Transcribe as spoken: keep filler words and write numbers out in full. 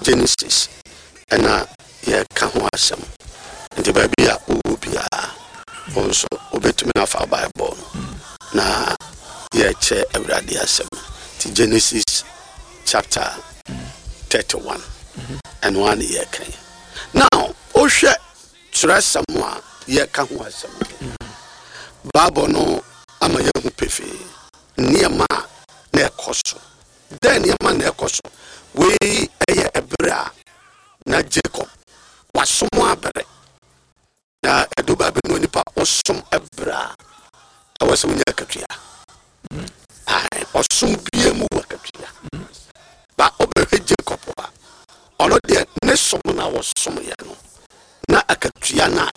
Genesis and uh yeah can wasam and the baby a ubia also obey me of our Bible na yeah che every asem to Genesis chapter thirty-one and one year can now oshe trust someone yeah can wasam Bible no ama ye hu pefe niema na ekoso then niema na ekoso we eye ebra na Jacob wasom abere na eduba be no nipa osom ebra awasem nya katua ai osom bie mu wakatua ba obere Jacob ba ono de ne som na wosom ye no na akatua na